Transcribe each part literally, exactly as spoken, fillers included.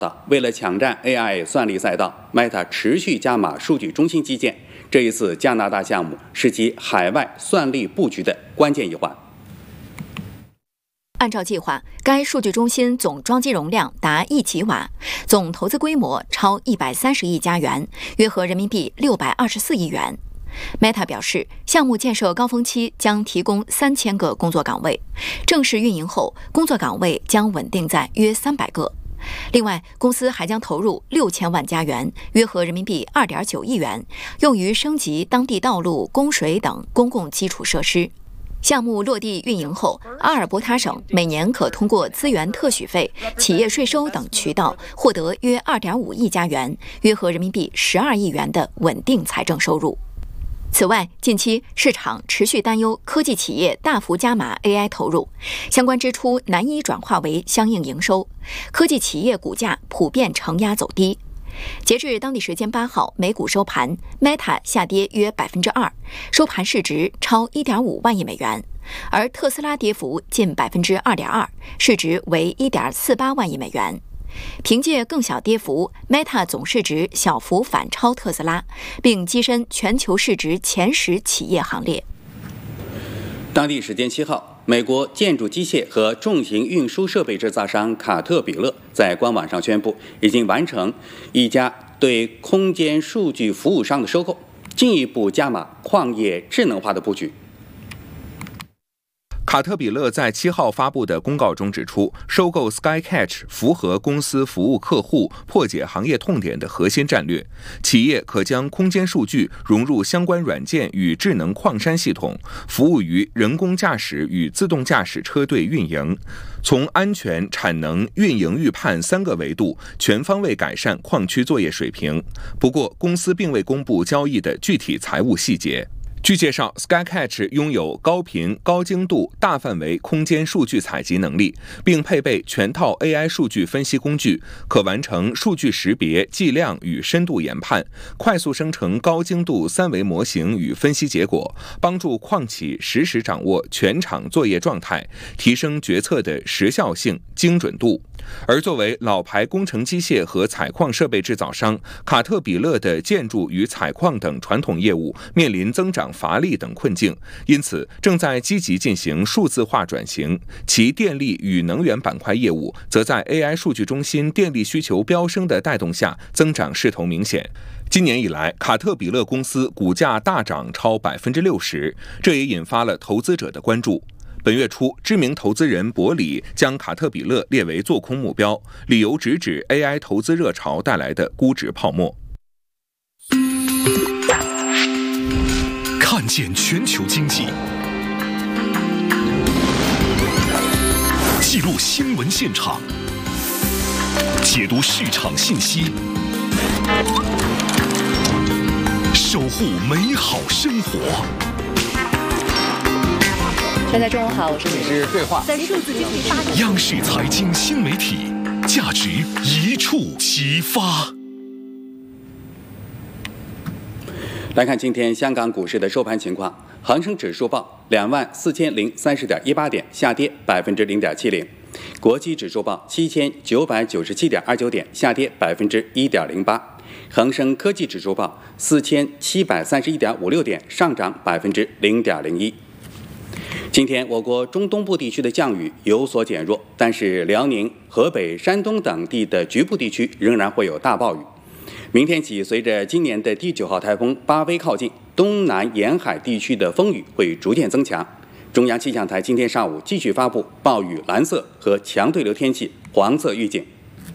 为了抢占 A I 算力赛道 ，Meta 持续加码数据中心基建。这一次加拿大项目是其海外算力布局的关键一环。 按照计划，该数据中心总装机容量达一吉瓦，总投资规模超一百三十亿加元，约合人民币六百二十四亿元。Meta 表示，项目建设高峰期将提供三千个工作岗位，正式运营后，工作岗位将稳定在约三百个。另外，公司还将投入六千万加元，约合人民币二点九亿元，用于升级当地道路、供水等公共基础设施。项目落地运营后，阿尔伯塔省每年可通过资源特许费、企业税收等渠道获得约二点五亿加元，约合人民币十二亿元的稳定财政收入。此外，近期市场持续担忧科技企业大幅加码 A I 投入，相关支出难以转化为相应营收，科技企业股价普遍承压走低。截至当地时间八号美股收盘 ，Meta 下跌约百分之二，收盘市值超一点五万亿美元，而特斯拉跌幅近百分之二点二，市值为一点四八万亿美元。凭借更小跌幅 ，Meta 总市值小幅反超特斯拉，并跻身全球市值前十企业行列。 当地时间七号，美国建筑机械和重型运输设备制造商卡特彼勒在官网上宣布，已经完成一家对空间数据服务商的收购，进一步加码矿业智能化的布局。 卡特彼勒在七号发布的公告中指出，收购 Skycatch 符合公司服务客户、破解行业痛点的核心战略。企业可将空间数据融入相关软件与智能矿山系统，服务于人工驾驶与自动驾驶车队运营，从安全、产能、运营预判三个维度全方位改善矿区作业水平。不过，公司并未公布交易的具体财务细节。据介绍 ，Skycatch 拥有高频、高精度、大范围空间数据采集能力，并配备全套 A I 数据分析工具，可完成数据识别、计量与深度研判，快速生成高精度三维模型与分析结果，帮助矿企实时掌握全场作业状态，提升决策的时效性、精准度。而作为老牌工程机械和采矿设备制造商，卡特彼勒的建筑与采矿等传统业务面临增长乏力等困境，因此正在积极进行数字化转型。其电力与能源板块业务则在 A I 数据中心电力需求飙升的带动下，增长势头明显。今年以来，卡特彼勒公司股价大涨超百分之六十，这也引发了投资者的关注。本月初，知名投资人伯里将卡特彼勒列为做空目标，理由直指 A I 投资热潮带来的估值泡沫。 看见全球经济，记录新闻现场，解读市场信息，守护美好生活。 大家中午好，我是你是对话， 在数字经济发展。 央视财经新媒体，价值一触即发。 来看今天香港股市的收盘情况，恒生指数报两万四千零三十点一八点，下跌百分之零点七零；国际指数报七千九百九十七点二九点，下跌百分之一点零八；恒生科技指数报四千七百三十一点五六点，上涨百分之零点零一。今天我国中东部地区的降雨有所减弱，但是辽宁、河北、山东等地的局部地区仍然会有大暴雨。明天起，随着今年的第九号台风巴威靠近，东南沿海地区的风雨会逐渐增强。中央气象台今天上午继续发布暴雨蓝色和强对流天气黄色预警。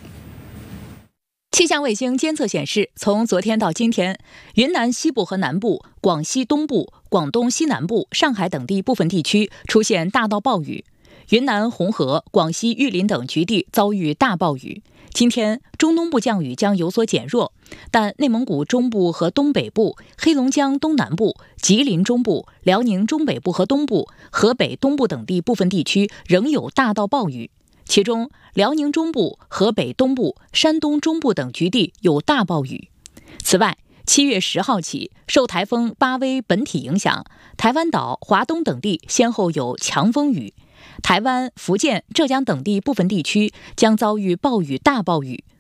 气象卫星监测显示，从昨天到今天，云南西部和南部、广西东部、广东西南部、上海等地部分地区出现大到暴雨，云南红河、广西玉林等局地遭遇大暴雨。今天中东部降雨将有所减弱，但内蒙古中部和东北部、黑龙江东南部、吉林中部、辽宁中北部和东部、河北东部等地部分地区仍有大到暴雨。其中，辽宁中部、河北东部、山东中部等局地有大暴雨。此外，七月十号起，受台风巴威本体影响，台湾岛、华东等地先后有强风雨，台湾、福建、浙江等地部分地区将遭遇暴雨大暴雨，